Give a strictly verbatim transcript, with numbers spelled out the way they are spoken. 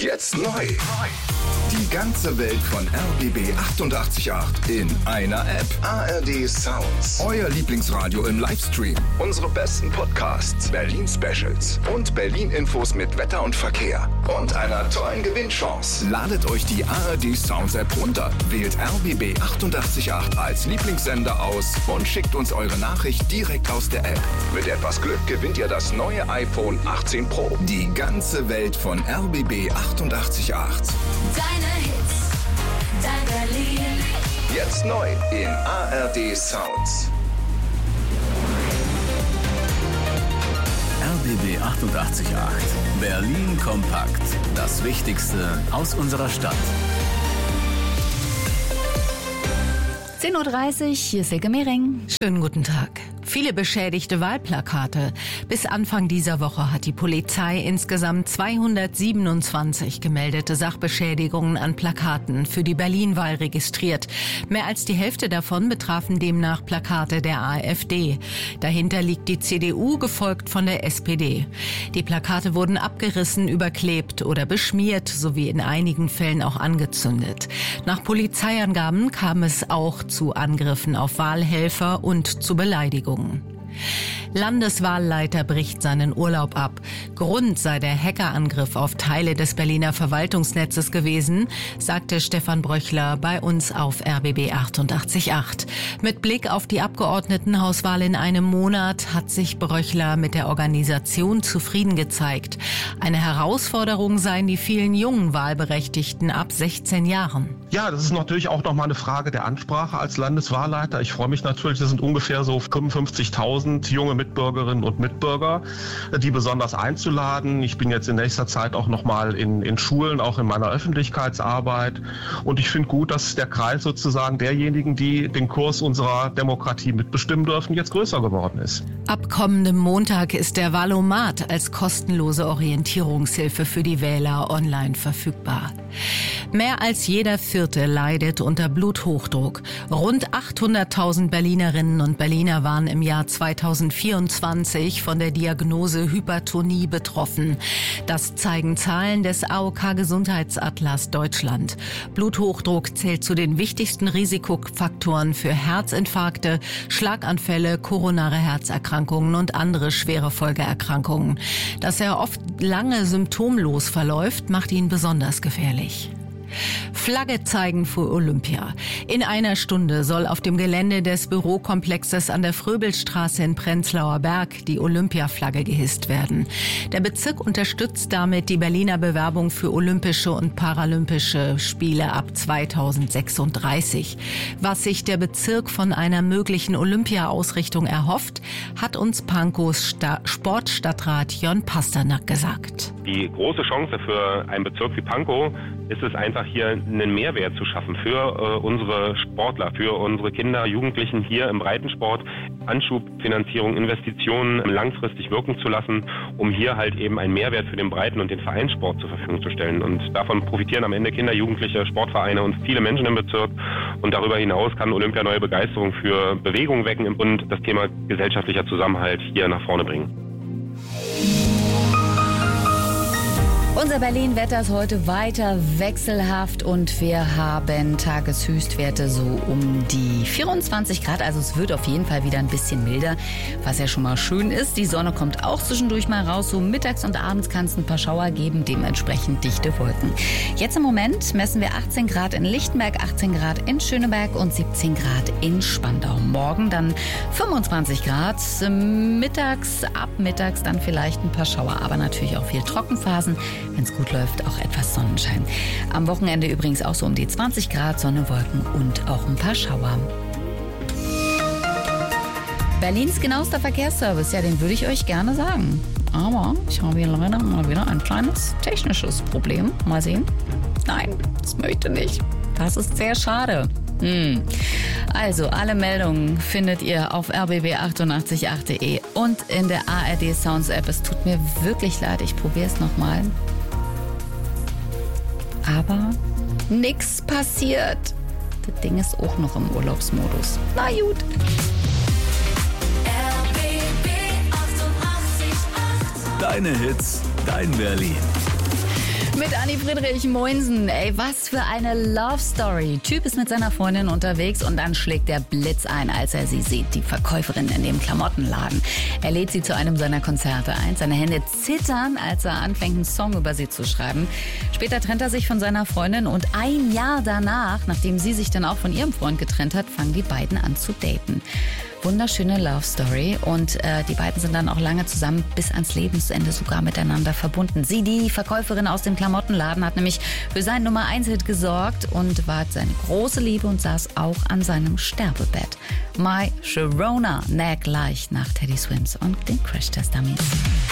Jetzt neu. Die ganze Welt von R B B achtundachtzig Komma acht in einer App. A R D Sounds. Euer Lieblingsradio im Livestream. Unsere besten Podcasts, Berlin Specials und Berlin Infos mit Wetter und Verkehr. Und einer tollen Gewinnchance. Ladet euch die A R D Sounds App runter, wählt R B B achtundachtzig Komma acht als Lieblingssender aus und schickt uns eure Nachricht direkt aus der App. Mit etwas Glück gewinnt ihr das neue iPhone achtzehn Pro. Die ganze Welt von R B B achtundachtzig Komma acht. Deine Hits, dein Berlin. Jetzt neu in A R D Sounds. R B B achtundachtzig Komma acht. Berlin kompakt. Das Wichtigste aus unserer Stadt. zehn Uhr dreißig, hier ist Silke Mehring. Schönen guten Tag. Viele beschädigte Wahlplakate. Bis Anfang dieser Woche hat die Polizei insgesamt zweihundertsiebenundzwanzig gemeldete Sachbeschädigungen an Plakaten für die Berlin-Wahl registriert. Mehr als die Hälfte davon betrafen demnach Plakate der AfD. Dahinter liegt die C D U, gefolgt von der S P D. Die Plakate wurden abgerissen, überklebt oder beschmiert, sowie in einigen Fällen auch angezündet. Nach Polizeiangaben kam es auch zu Angriffen auf Wahlhelfer und zu Beleidigungen. Landeswahlleiter bricht seinen Urlaub ab. Grund sei der Hackerangriff auf Teile des Berliner Verwaltungsnetzes gewesen, sagte Stefan Bröchler bei uns auf R B B achtundachtzig Komma acht. Mit Blick auf die Abgeordnetenhauswahl in einem Monat hat sich Bröchler mit der Organisation zufrieden gezeigt. Eine Herausforderung seien die vielen jungen Wahlberechtigten ab sechzehn Jahren. Ja, das ist natürlich auch nochmal eine Frage der Ansprache als Landeswahlleiter. Ich freue mich natürlich, das sind ungefähr so fünfundfünfzigtausend junge Mitbürgerinnen und Mitbürger, die besonders einzuladen. Ich bin jetzt in nächster Zeit auch nochmal in, in Schulen, auch in meiner Öffentlichkeitsarbeit. Und ich finde gut, dass der Kreis sozusagen derjenigen, die den Kurs unserer Demokratie mitbestimmen dürfen, jetzt größer geworden ist. Ab kommendem Montag ist der Wahlomat als kostenlose Orientierungshilfe für die Wähler online verfügbar. Mehr als jeder Vierte leidet unter Bluthochdruck. Rund achthunderttausend Berlinerinnen und Berliner waren im Jahr zweitausendvierundzwanzig von der Diagnose Hypertonie betroffen. Das zeigen Zahlen des A O K-Gesundheitsatlas Deutschland. Bluthochdruck zählt zu den wichtigsten Risikofaktoren für Herzinfarkte, Schlaganfälle, koronare Herzerkrankungen und andere schwere Folgeerkrankungen. Dass er oft lange symptomlos verläuft, macht ihn besonders gefährlich. Flagge zeigen für Olympia. In einer Stunde soll auf dem Gelände des Bürokomplexes an der Fröbelstraße in Prenzlauer Berg die Olympiaflagge gehisst werden. Der Bezirk unterstützt damit die Berliner Bewerbung für Olympische und Paralympische Spiele ab zweitausendsechsunddreißig. Was sich der Bezirk von einer möglichen Olympia-Ausrichtung erhofft, hat uns Pankows Sta- Sportstadtrat Jörn Pasternak gesagt. Die große Chance für einen Bezirk wie Pankow ist es einfach, hier einen Mehrwert zu schaffen für äh, unsere Sportler, für unsere Kinder, Jugendlichen hier im Breitensport, Anschubfinanzierung, Investitionen langfristig wirken zu lassen, um hier halt eben einen Mehrwert für den Breiten- und den Vereinssport zur Verfügung zu stellen. Und davon profitieren am Ende Kinder, Jugendliche, Sportvereine und viele Menschen im Bezirk. Und darüber hinaus kann Olympia neue Begeisterung für Bewegung wecken und das Thema gesellschaftlicher Zusammenhalt hier nach vorne bringen. Unser Berlin-Wetter ist heute weiter wechselhaft und wir haben Tageshöchstwerte so um die vierundzwanzig Grad. Also es wird auf jeden Fall wieder ein bisschen milder, was ja schon mal schön ist. Die Sonne kommt auch zwischendurch mal raus. So mittags und abends kann es ein paar Schauer geben, dementsprechend dichte Wolken. Jetzt im Moment messen wir achtzehn Grad in Lichtenberg, achtzehn Grad in Schöneberg und siebzehn Grad in Spandau. Morgen dann fünfundzwanzig Grad. Mittags, ab mittags dann vielleicht ein paar Schauer, aber natürlich auch viel Trockenphasen. Wenn es gut läuft, auch etwas Sonnenschein. Am Wochenende übrigens auch so um die zwanzig Grad, Sonne, Wolken und auch ein paar Schauer. Berlins genauester Verkehrsservice, ja, den würde ich euch gerne sagen. Aber ich habe hier leider mal wieder ein kleines technisches Problem. Mal sehen. Nein, das möchte nicht. Das ist sehr schade. Hm. Also, alle Meldungen findet ihr auf r b b achtundachtzig Komma acht punkt de und in der A R D Sounds App. Es tut mir wirklich leid, ich probiere es nochmal. Aber nichts passiert. Das Ding ist auch noch im Urlaubsmodus. Na gut. R B B achtundachtzig Komma acht. Deine Hits, dein Berlin. Mit Anni Friedrich, Moinsen. Ey, was für eine Love Story. Typ ist mit seiner Freundin unterwegs und dann schlägt der Blitz ein, als er sie sieht. Die Verkäuferin in dem Klamottenladen. Er lädt sie zu einem seiner Konzerte ein. Seine Hände zittern, als er anfängt, einen Song über sie zu schreiben. Später trennt er sich von seiner Freundin und ein Jahr danach, nachdem sie sich dann auch von ihrem Freund getrennt hat, fangen die beiden an zu daten. Wunderschöne Love Story und äh, die beiden sind dann auch lange zusammen bis ans Lebensende sogar miteinander verbunden. Sie, die Verkäuferin aus dem Klamottenladen, hat nämlich für seinen Nummer eins Hit gesorgt und war seine große Liebe und saß auch an seinem Sterbebett. My Sharona, Neck leicht nach Teddy Swims und den Crash Test Dummies.